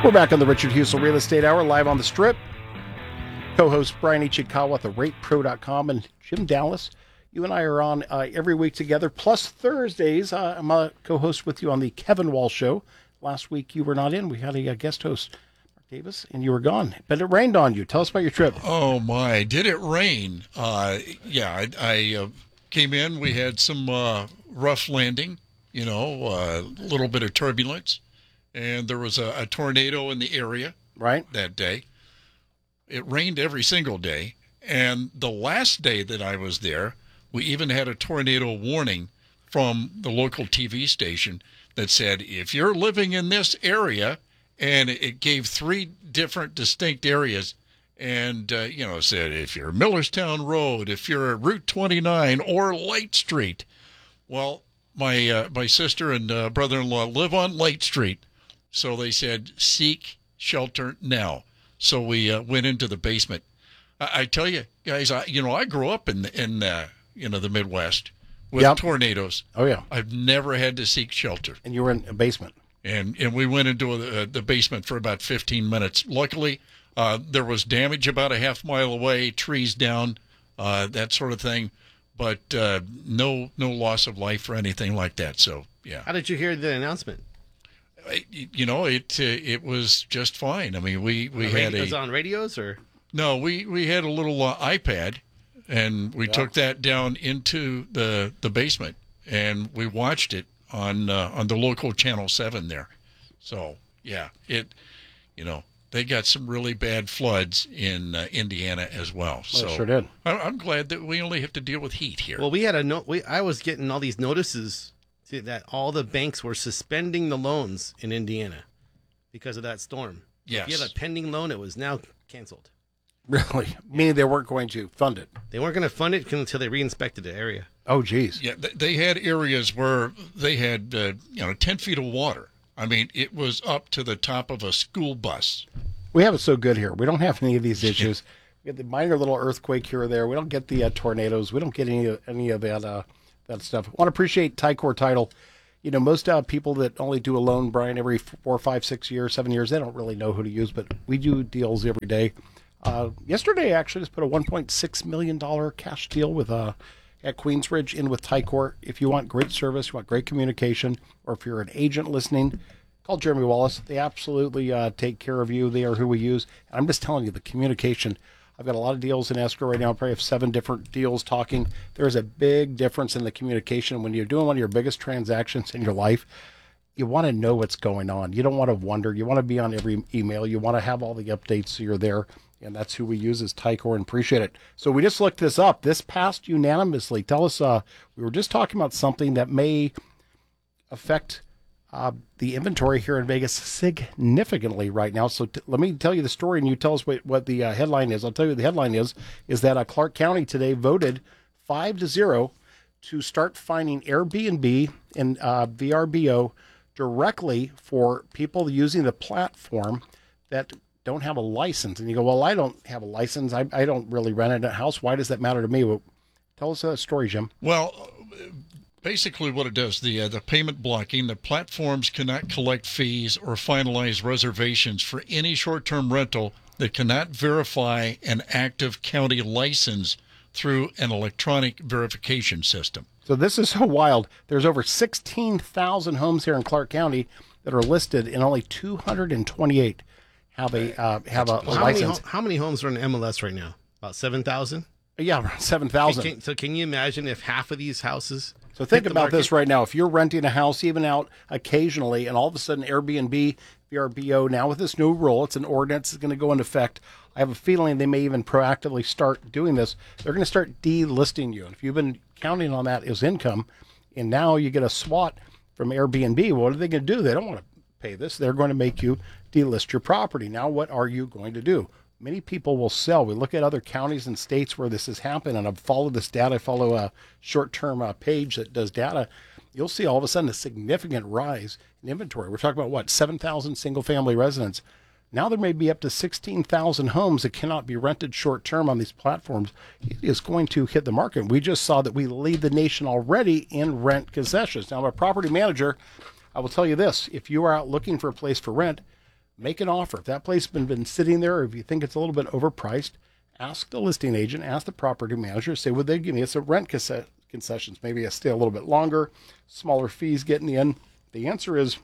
We're back on the Richard Husel Real Estate Hour, live on the Strip. Co-host Brian Ichikawa at TheRatePro.com and Jim Dallas. You and I are on every week together, plus Thursdays. I'm a co-host with you on the Kevin Wall Show. Last week you were not in. We had a guest host, Mark Davis, and you were gone. But it rained on you. Tell us about your trip. Oh, my. Did it rain? I came in. We had some rough landing, a little bit of turbulence. And there was a tornado in the area that day. It rained every single day. And the last day that I was there, we even had a tornado warning from the local TV station that said, if you're living in this area, and it gave 3 different distinct areas, and, said if you're Millerstown Road, if you're at Route 29 or Light Street. Well, my sister and brother-in-law live on Light Street. So they said, seek shelter now. So we went into the basement. I tell you, guys, I grew up in the Midwest with tornadoes. Oh, yeah. I've never had to seek shelter. And you were in a basement. And we went into the basement for about 15 minutes. Luckily, there was damage about a half mile away, trees down, that sort of thing. But no loss of life or anything like that. So, yeah. How did you hear the announcement? It was just fine. I mean, we had it was on radios or no, we had a little iPad, and we took that down into the basement, and we watched it on the local Channel 7 there. So yeah, they got some really bad floods in Indiana as well. So sure did. I'm glad that we only have to deal with heat here. Well, we had I was getting all these notices that all the banks were suspending the loans in Indiana because of that storm. Yes. If you had a pending loan, it was now canceled. Really? Meaning they weren't going to fund it? They weren't going to fund it until they re-inspected the area. Oh, geez. Yeah, they had areas where they had 10 feet of water. I mean, it was up to the top of a school bus. We have it so good here. We don't have any of these issues. We get the minor little earthquake here or there. We don't get the tornadoes. We don't get any of that stuff. I want to appreciate Ticor Title. Most people that only do a loan, Brian, every 4, 5, 6 years, 7 years, they don't really know who to use, but we do deals every day. Yesterday, actually, just put a $1.6 million cash deal with at Queensridge in with Ticor. If you want great service, you want great communication, or if you're an agent listening, call Jeremy Wallace. They absolutely take care of you. They are who we use. And I'm just telling you, the communication. I've got a lot of deals in escrow right now. I probably have 7 different deals talking. There's a big difference in the communication. When you're doing one of your biggest transactions in your life, you want to know what's going on. You don't want to wonder. You want to be on every email. You want to have all the updates so you're there. And that's who we use is Ticor, and appreciate it. So we just looked this up. This passed unanimously. Tell us, we were just talking about something that may affect the inventory here in Vegas significantly right now. So let me tell you the story, and you tell us what the headline is. I'll tell you what the headline is that Clark County today voted 5-0 to start finding Airbnb and VRBO directly for people using the platform that don't have a license. And you go, well, I don't have a license. I don't really rent a house. Why does that matter to me? Well, tell us a story, Jim. Well, basically what it does, the payment blocking, the platforms cannot collect fees or finalize reservations for any short-term rental that cannot verify an active county license through an electronic verification system. So this is so wild. There's over 16,000 homes here in Clark County that are listed, and only 228 have a license. How many homes are in MLS right now? About 7,000? Yeah, around 7,000. So can you imagine if half of these houses... So think about this right now. If you're renting a house, even out occasionally, and all of a sudden Airbnb, VRBO, now with this new rule, it's an ordinance that's going to go into effect. I have a feeling they may even proactively start doing this. They're going to start delisting you. And if you've been counting on that as income, and now you get a SWAT from Airbnb, what are they going to do? They don't want to pay this. They're going to make you delist your property. Now, what are you going to do? Many people will sell. We look at other counties and states where this has happened, and I've followed this data. I follow a short-term page that does data. You'll see all of a sudden a significant rise in inventory. We're talking about, 7,000 single-family residents. Now there may be up to 16,000 homes that cannot be rented short-term on these platforms. It is going to hit the market. We just saw that we lead the nation already in rent concessions. Now, I'm a property manager. I will tell you this. If you are out looking for a place for rent, make an offer. If that place has been sitting there, or if you think it's a little bit overpriced, ask the listing agent, ask the property manager, say, would they give me some rent concessions? Maybe I stay a little bit longer, smaller fees getting in. The answer is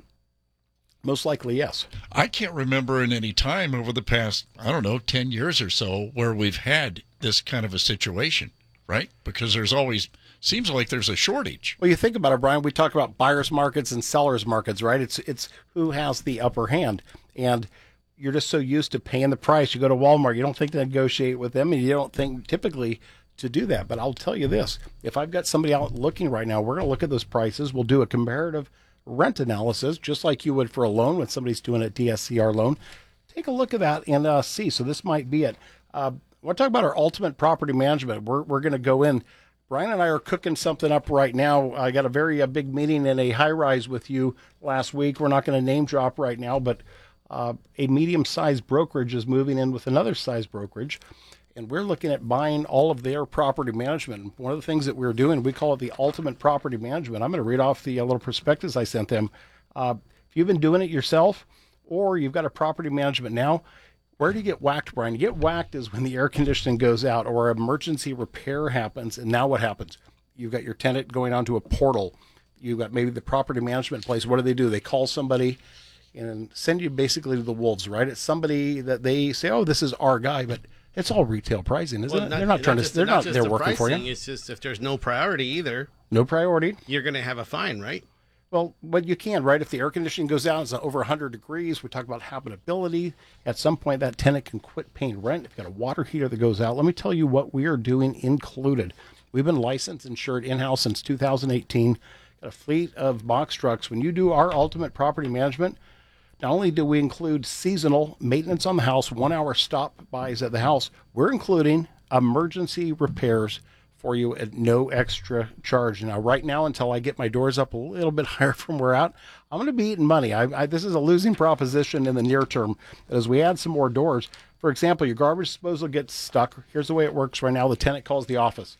most likely yes. I can't remember in any time over the past, 10 years or so where we've had this kind of a situation, right? Because there's always, seems like there's a shortage. Well, you think about it, Brian, we talk about buyer's markets and seller's markets, right? It's who has the upper hand. And you're just so used to paying the price. You go to Walmart, you don't think to negotiate with them, and you don't think typically to do that. But I'll tell you this, if I've got somebody out looking right now, we're going to look at those prices. We'll do a comparative rent analysis, just like you would for a loan when somebody's doing a DSCR loan. Take a look at that and see. So this might be it. We'll talk about our ultimate property management. We're going to go in. Brian and I are cooking something up right now. I got a very big meeting in a high-rise with you last week. We're not going to name drop right now, but a medium-sized brokerage is moving in with another size brokerage, and we're looking at buying all of their property management. One of the things that we're doing, we call it the ultimate property management. I'm going to read off the little prospectus I sent them. If you've been doing it yourself or you've got a property management now, where do you get whacked, Brian? You get whacked is when the air conditioning goes out or emergency repair happens. And now what happens? You've got your tenant going onto a portal. You've got maybe the property management place. What do? They call somebody and send you basically to the wolves, right? It's somebody that they say, oh, this is our guy, but it's all retail pricing, isn't it? They're not trying to, they're working for you. It's just if there's no priority either. No priority. You're going to have a fine, right? Well, but you can, right? If the air conditioning goes out, it's over 100 degrees. We talk about habitability. At some point, that tenant can quit paying rent. If you've got a water heater that goes out, let me tell you what we are doing included. We've been licensed, insured in-house since 2018. Got a fleet of box trucks. When you do our ultimate property management, not only do we include seasonal maintenance on the house, 1 hour stop bys at the house, we're including emergency repairs for you at no extra charge. Now, right now, until I get my doors up a little bit higher from where out, I'm going to be eating money. This is a losing proposition in the near term. As we add some more doors, for example, your garbage disposal gets stuck. Here's the way it works right now. The tenant calls the office.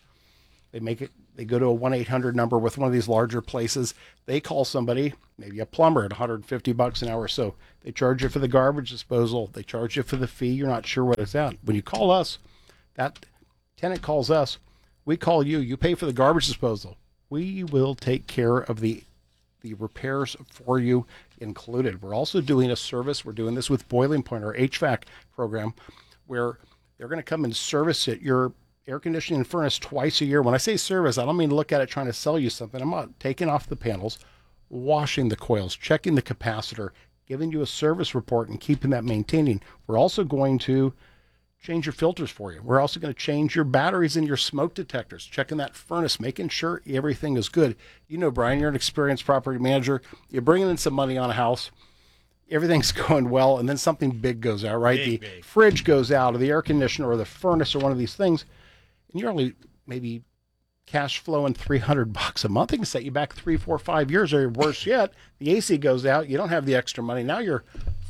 They go to a 1-800 number with one of these larger places. They call somebody, maybe a plumber at $150 an hour or so. They charge you for the garbage disposal. They charge you for the fee. You're not sure what it's at. When you call us, that tenant calls us. We call you. You pay for the garbage disposal. We will take care of the repairs for you included. We're also doing a service. We're doing this with Boiling Point, our HVAC program, where they're going to come and service it. Your air conditioning and furnace twice a year. When I say service, I don't mean look at it trying to sell you something. I'm not taking off the panels, washing the coils, checking the capacitor, giving you a service report and keeping that maintaining. We're also going to change your filters for you. We're also going to change your batteries and your smoke detectors, checking that furnace, making sure everything is good. You know, Brian, you're an experienced property manager. You're bringing in some money on a house. Everything's going well, and then something big goes out, right? The fridge goes out, or the air conditioner, or the furnace, or one of these things. And you're only maybe cash flowing $300 a month. It can set you back 3, 4, 5 years, or worse yet, the AC goes out. You don't have the extra money. Now you're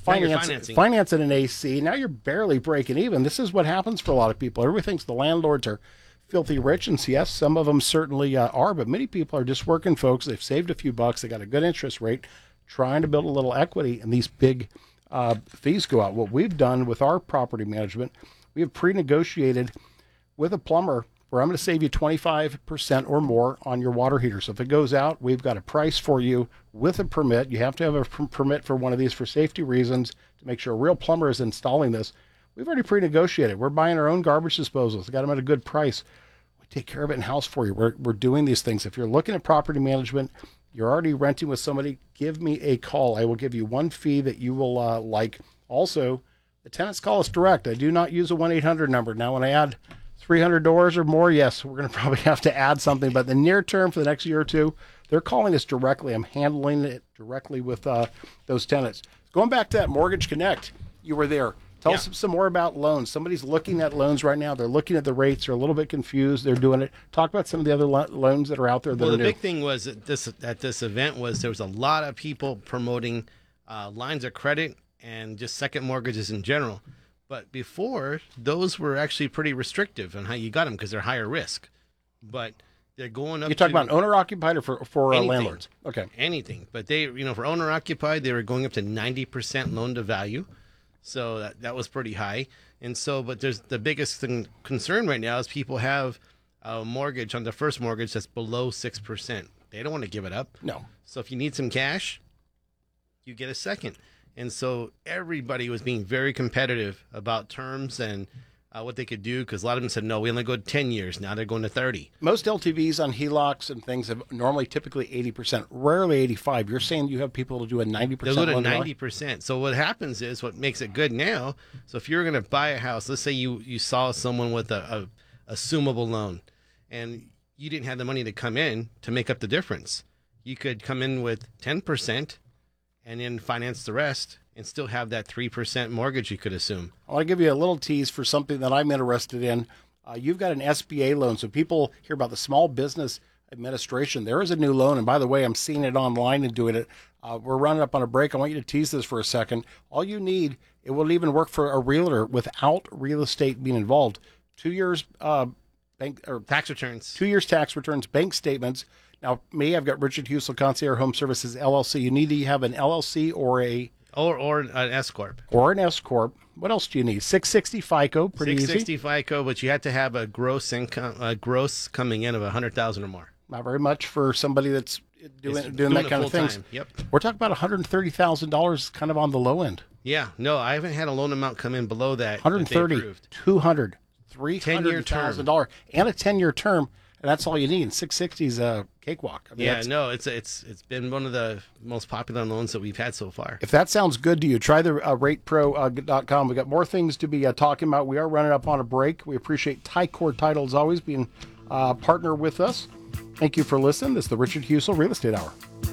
financing an AC. Now you're barely breaking even. This is what happens for a lot of people. Everybody thinks the landlords are filthy rich, and yes, some of them certainly are, but many people are just working folks. They've saved a few bucks. They got a good interest rate, trying to build a little equity, and these big fees go out. What we've done with our property management, we have pre-negotiated with a plumber where I'm going to save you 25% or more on your water heater. So if it goes out, we've got a price for you with a permit. You have to have a permit for one of these for safety reasons to make sure a real plumber is installing this. We've already pre-negotiated. We're buying our own garbage disposals. We got them at a good price. We take care of it in-house for you. We're doing these things. If you're looking at property management, you're already renting with somebody, give me a call. I will give you one fee that you will like. Also, the tenants call us direct. I do not use a 1-800 number. Now, when I add 300 doors or more, yes, we're going to probably have to add something. But the near term, for the next year or two, they're calling us directly. I'm handling it directly with those tenants. Going back to that Mortgage Connect, you were there. Tell us some more about loans. Somebody's looking at loans right now. They're looking at the rates. They're a little bit confused. They're doing it. Talk about some of the other loans that are out there. Well, the big thing was at this event was there was a lot of people promoting lines of credit and just second mortgages in general. But before, those were actually pretty restrictive on how you got them because they're higher risk. But they're going up. You're talking about owner-occupied or for landlords? Okay. Anything. But they, for owner-occupied, they were going up to 90% loan to value. So that was pretty high. And so, but there's the biggest concern right now is people have a mortgage on the first mortgage that's below 6%. They don't want to give it up. No. So if you need some cash, you get a second. And so everybody was being very competitive about terms and what they could do, because a lot of them said, no, we only go 10 years. Now they're going to 30. Most LTVs on HELOCs and things have normally typically 80%, rarely 85. You're saying you have people to do a 90% They'll go to loan? 90%. So what happens is, what makes it good now, so if you're going to buy a house, let's say you saw someone with a assumable loan and you didn't have the money to come in to make up the difference. You could come in with 10% and then finance the rest and still have that 3% mortgage you could assume. I want to give you a little tease for something that I'm interested in. You've got an SBA loan. So people hear about the Small Business Administration. There is a new loan. And by the way, I'm seeing it online and doing it. We're running up on a break. I want you to tease this for a second. All you need, it will even work for a realtor without real estate being involved. 2 years bank or Tax returns. 2 years tax returns, bank statements. Now, me, I've got Richard Husel Concierge Home Services LLC. You need to have an LLC or Or an S corp. or an S corp. What else do you need? 660 FICO, pretty 660 easy. FICO, but you have to have a gross income, gross coming in of 100,000 or more. Not very much for somebody that's doing It's that it kind of things. full-time. Yep. We're talking about $130,000, kind of on the low end. Yeah. No, I haven't had a loan amount come in below that. 130, that they approved. 200, 10-year term. $300,000, and a 10-year term, and that's all you need. 660 is a cakewalk. I mean, Yeah, that's- no, it's been one of the most popular loans that we've had so far. If that sounds good to you, try the ratepro.com. We've got more things to be talking about. We are running up on a break. We appreciate Tycor Title as always being a partner with us. Thank you for listening. This is the Richard Husel Real Estate Hour.